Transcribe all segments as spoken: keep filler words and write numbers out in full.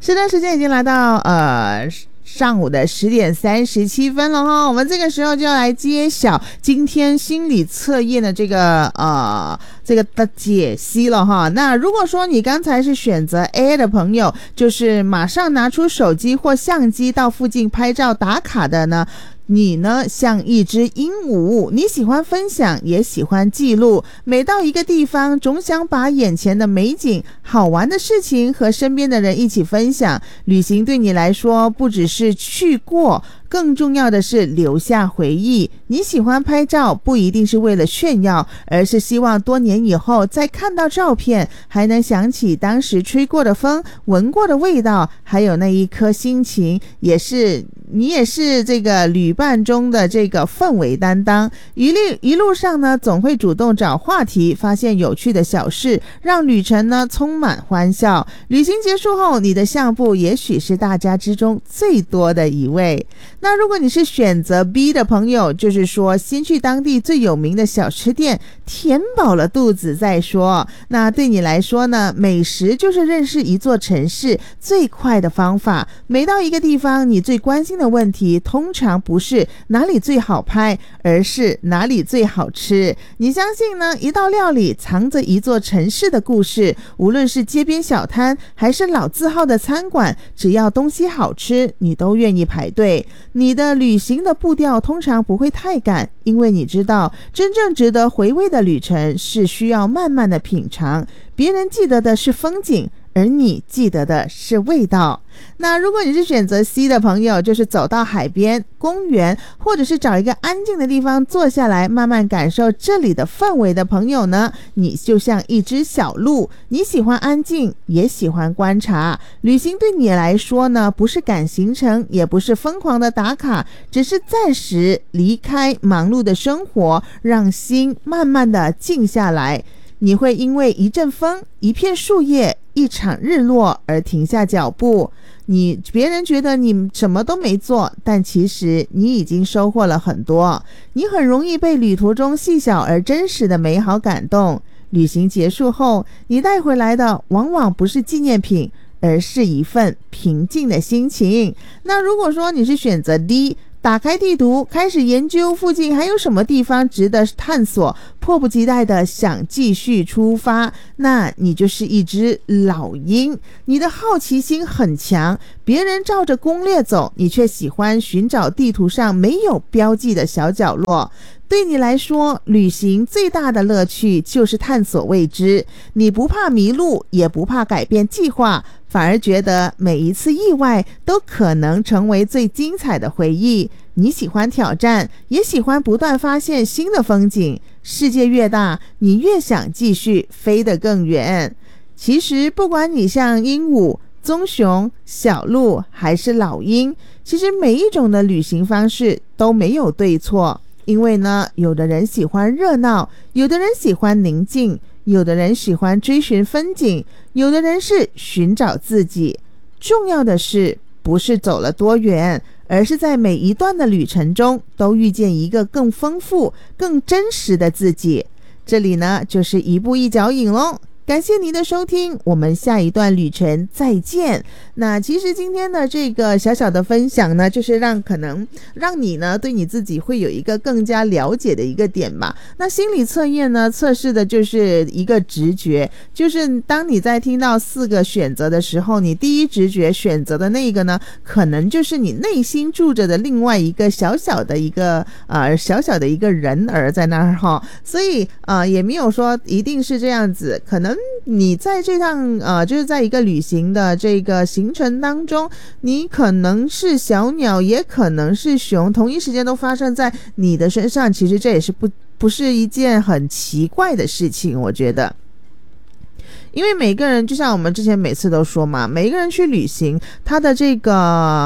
这段时间已经来到呃上午的十点三十七分了哈，我们这个时候就要来揭晓今天心理测验的这个呃这个的解析了哈。那如果说你刚才是选择 A 的朋友，就是马上拿出手机或相机到附近拍照打卡的呢，你呢像一只鹦鹉，你喜欢分享也喜欢记录，每到一个地方总想把眼前的美景好玩的事情和身边的人一起分享。旅行对你来说不只是去过，更重要的是留下回忆。你喜欢拍照不一定是为了炫耀，而是希望多年以后再看到照片还能想起当时吹过的风，闻过的味道，还有那一颗心情，也是你也是这个旅伴中的这个氛围担当。一路一路上呢，总会主动找话题，发现有趣的小事，让旅程呢充满欢笑。旅行结束后，你的相簿也许是大家之中最多的一位。那如果你是选择 B 的朋友，就是说先去当地最有名的小吃店填饱了肚子再说。那对你来说呢，美食就是认识一座城市最快的方法。每到一个地方，你最关心的问题通常不是哪里最好拍，而是哪里最好吃。你相信呢，一道料理藏着一座城市的故事，无论是街边小摊还是老字号的餐馆，只要东西好吃，你都愿意排队。你的旅行的步调通常不会太赶，因为你知道真正值得回味的旅程是需要慢慢的品尝。别人记得的是风景，而你记得的是味道。那如果你是选择 C 的朋友，就是走到海边、公园，或者是找一个安静的地方坐下来慢慢感受这里的氛围的朋友呢，你就像一只小鹿，你喜欢安静也喜欢观察。旅行对你来说呢，不是赶行程，也不是疯狂的打卡，只是暂时离开忙碌的生活，让心慢慢的静下来。你会因为一阵风、一片树叶、一场日落而停下脚步。你别人觉得你什么都没做，但其实你已经收获了很多。你很容易被旅途中细小而真实的美好感动。旅行结束后，你带回来的往往不是纪念品，而是一份平静的心情。那如果说你是选择 D，打开地图，开始研究附近还有什么地方值得探索，迫不及待的想继续出发，那你就是一只老鹰。你的好奇心很强，别人照着攻略走，你却喜欢寻找地图上没有标记的小角落。对你来说，旅行最大的乐趣就是探索未知。你不怕迷路，也不怕改变计划，反而觉得每一次意外都可能成为最精彩的回忆。你喜欢挑战，也喜欢不断发现新的风景。世界越大，你越想继续飞得更远。其实不管你像鹦鹉、棕熊、小鹿还是老鹰，其实每一种的旅行方式都没有对错。因为呢，有的人喜欢热闹，有的人喜欢宁静，有的人喜欢追寻风景，有的人是寻找自己。重要的是不是走了多远，而是在每一段的旅程中都遇见一个更丰富更真实的自己。这里呢，就是一步一脚印咯。感谢您的收听，我们下一段旅程再见。那其实今天的这个小小的分享呢，就是让可能让你呢对你自己会有一个更加了解的一个点吧。那心理测验呢，测试的就是一个直觉，就是当你在听到四个选择的时候，你第一直觉选择的那个呢，可能就是你内心住着的另外一个小小的一个呃小小的一个人儿在那儿哈。所以呃也没有说一定是这样子，可能你在这趟呃，就是在一个旅行的这个行程当中，你可能是小鸟，也可能是熊，同一时间都发生在你的身上，其实这也是不不是一件很奇怪的事情，我觉得。因为每个人就像我们之前每次都说嘛，每一个人去旅行，他的这个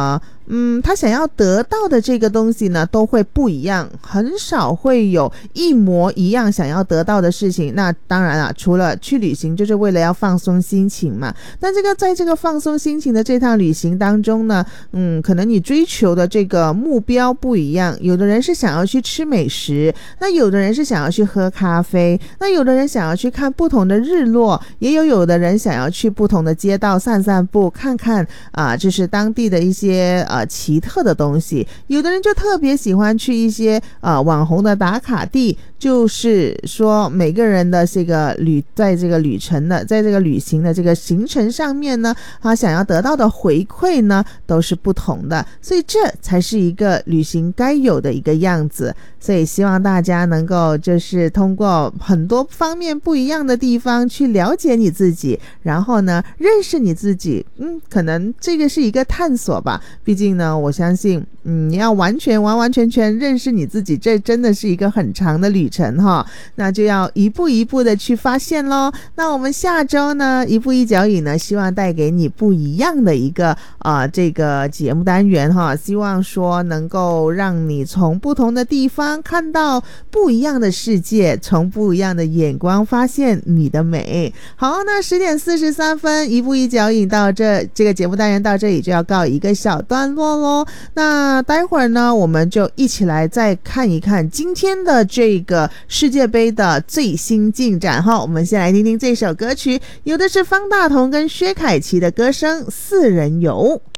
嗯，他想要得到的这个东西呢，都会不一样，很少会有一模一样想要得到的事情。那当然啊，除了去旅行，就是为了要放松心情嘛。但这个在这个放松心情的这趟旅行当中呢，嗯，可能你追求的这个目标不一样。有的人是想要去吃美食，那有的人是想要去喝咖啡，那有的人想要去看不同的日落，也有有的人想要去不同的街道散散步，看看啊、呃，就是当地的一些。呃，奇特的东西，有的人就特别喜欢去一些呃网红的打卡地，就是说每个人的这个旅，在这个旅程的，在这个旅行的这个行程上面呢，他想要得到的回馈呢都是不同的，所以这才是一个旅行该有的一个样子。所以希望大家能够就是通过很多方面不一样的地方去了解你自己，然后呢认识你自己。嗯，可能这个是一个探索吧，毕竟呢我相信嗯，你要完全完完全全认识你自己，这真的是一个很长的旅程哈，那就要一步一步的去发现咯。那我们下周呢一步一脚印呢，希望带给你不一样的一个呃这个节目单元哈，希望说能够让你从不同的地方看到不一样的世界，从不一样的眼光发现你的美。好，那十点四十三分，一步一脚印到这这个节目单元到这里就要告一个小段落咯。那待会儿呢，我们就一起来再看一看今天的这个世界杯的最新进展哈。我们先来听听这首歌曲，有的是方大同跟薛凯琪的歌声《四人游》。